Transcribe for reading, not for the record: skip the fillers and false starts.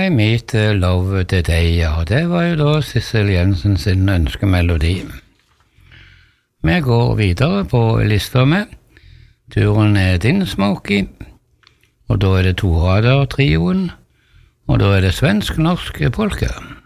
I meet love today, ja, det var jo da Sissel Jensen sin ønskemelodi. Vi går videre på lista med. Turen din, Smokey, og da det torader-trioen, og da det svensk-norsk polka.